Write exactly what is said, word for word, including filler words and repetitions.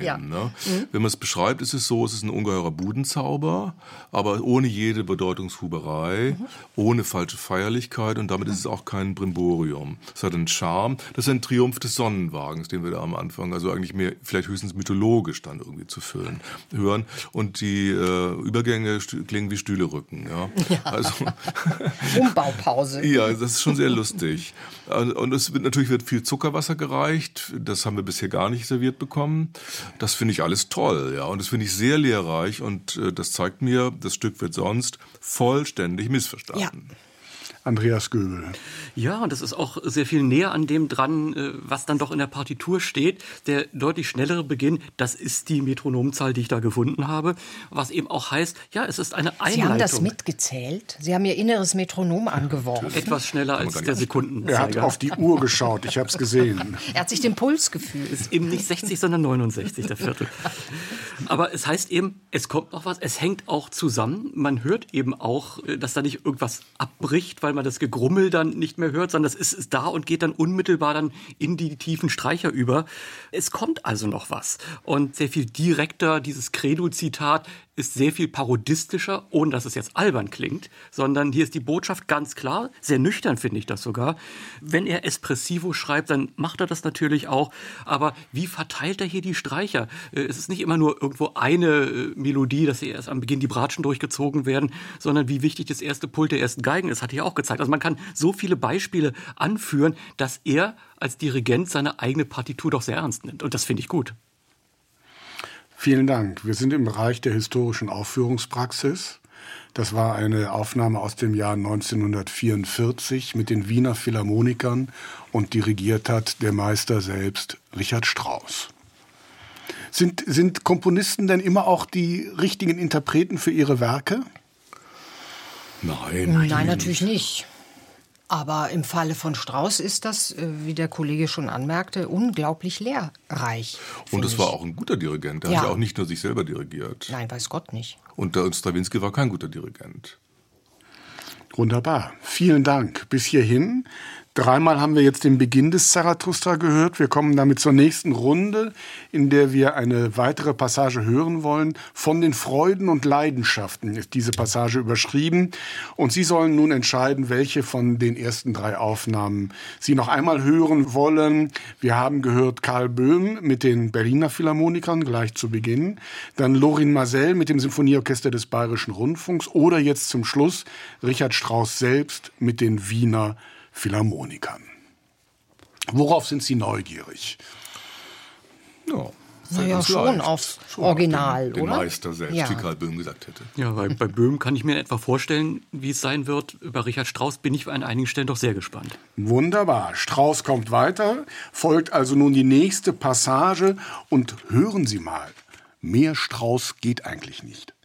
Ja. Ne? Mhm. Wenn man es beschreibt, ist es so, es ist ein ungeheurer Budenzauber, aber ohne jede Bedeutungshuberei, mhm. ohne falsche Feierlichkeit und damit mhm. ist es auch kein Brimborium. Es hat einen Charme. Das ist ein Triumph des Sonnenwagens, den wir da am Anfang, also eigentlich mehr, vielleicht höchstens mythologisch dann irgendwie zu füllen, hören. Und die äh, Übergänge st- klingen wie Stühlerücken. Ja? Ja. Also, Umbaupause. Ja, das ist schon sehr lustig. Und es wird natürlich wird viel Zuckerwasser gereicht. Das haben wir bisher gar nicht serviert bekommen. Das finde ich alles toll, ja. Und das finde ich sehr lehrreich. Und äh, das zeigt mir, das Stück wird sonst vollständig missverstanden. Ja. Andreas Göbel. Ja, und das ist auch sehr viel näher an dem dran, was dann doch in der Partitur steht. Der deutlich schnellere Beginn, das ist die Metronomzahl, die ich da gefunden habe. Was eben auch heißt, ja, es ist eine Einleitung. Sie haben das mitgezählt? Sie haben Ihr inneres Metronom angeworfen? Etwas schneller als der Sekundenzeiger. Er hat auf die Uhr geschaut, ich habe es gesehen. Er hat sich den Puls gefühlt. Es ist eben nicht sechzig, sondern neunundsechzig, der Viertel. Aber es heißt eben, es kommt noch was, es hängt auch zusammen. Man hört eben auch, dass da nicht irgendwas abbricht, weil man das Gegrummel dann nicht mehr hört, sondern das ist, ist da und geht dann unmittelbar dann in die tiefen Streicher über. Es kommt also noch was. Und sehr viel direkter, dieses Credo-Zitat ist sehr viel parodistischer, ohne dass es jetzt albern klingt, sondern hier ist die Botschaft ganz klar, sehr nüchtern finde ich das sogar. Wenn er espressivo schreibt, dann macht er das natürlich auch, aber wie verteilt er hier die Streicher? Es ist nicht immer nur irgendwo eine Melodie, dass hier erst am Beginn die Bratschen durchgezogen werden, sondern wie wichtig das erste Pult der ersten Geigen ist, hat er auch gezeigt. Also man kann so viele Beispiele anführen, dass er als Dirigent seine eigene Partitur doch sehr ernst nimmt und das finde ich gut. Vielen Dank. Wir sind im Bereich der historischen Aufführungspraxis. Das war eine Aufnahme aus dem Jahr neunzehnhundertvierundvierzig mit den Wiener Philharmonikern und dirigiert hat der Meister selbst, Richard Strauss. Sind, sind Komponisten denn immer auch die richtigen Interpreten für ihre Werke? Nein. Nein, Nein natürlich nicht. Aber im Falle von Strauss ist das, wie der Kollege schon anmerkte, unglaublich lehrreich. Und es war auch ein guter Dirigent. Der ja. hat ja auch nicht nur sich selber dirigiert. Nein, weiß Gott nicht. Und der Strawinsky war kein guter Dirigent. Wunderbar. Vielen Dank. Bis hierhin. Dreimal haben wir jetzt den Beginn des Zarathustra gehört. Wir kommen damit zur nächsten Runde, in der wir eine weitere Passage hören wollen. Von den Freuden und Leidenschaften ist diese Passage überschrieben. Und Sie sollen nun entscheiden, welche von den ersten drei Aufnahmen Sie noch einmal hören wollen. Wir haben gehört Karl Böhm mit den Berliner Philharmonikern gleich zu Beginn. Dann Lorin Maazel mit dem Sinfonieorchester des Bayerischen Rundfunks. Oder jetzt zum Schluss Richard Strauss selbst mit den Wiener Philharmonikern. Worauf sind Sie neugierig? Ja, naja, schon leicht. Aufs schon Original, den, oder? Den Meister selbst, ja. wie Karl Böhm gesagt hätte. Ja, bei, bei Böhm kann ich mir etwa vorstellen, wie es sein wird. Über Richard Strauss bin ich an einigen Stellen doch sehr gespannt. Wunderbar. Strauss kommt weiter, folgt also nun die nächste Passage und hören Sie mal, mehr Strauss geht eigentlich nicht.